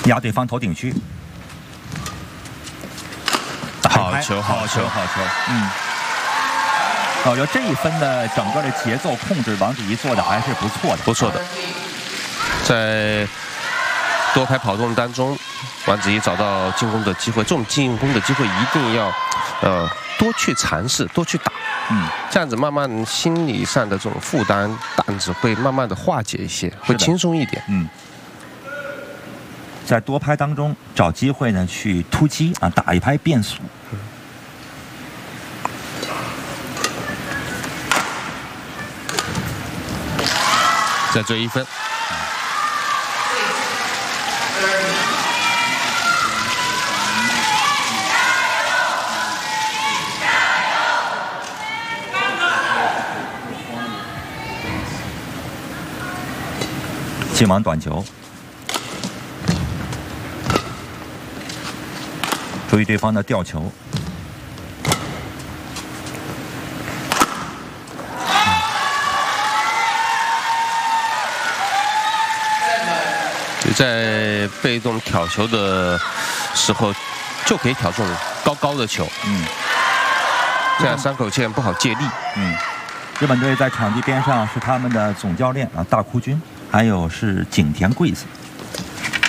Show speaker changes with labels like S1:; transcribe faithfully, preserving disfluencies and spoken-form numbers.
S1: 压对方头顶区。
S2: 好球，
S1: 好球，好球！嗯，我觉得这一分的整个的节奏控制，王子怡做的还是不错的，
S2: 不错的。在多拍跑动当中，王子怡找到进攻的机会，这种进攻的机会一定要，呃，多去尝试，多去打。
S1: 嗯，
S2: 这样子慢慢心理上的这种负担担子会慢慢的化解一些，会轻松一点。
S1: 嗯。在多拍当中找机会呢，去突击啊，打一拍变速。
S2: 再追一分。
S1: 进网短球。注意对方的吊球，
S2: 在被动挑球的时候，就可以挑这种高高的球。嗯，这样山口茜不好借力。
S1: 嗯，日本队在场地边上是他们的总教练啊，大哭君，还有是景田贵子。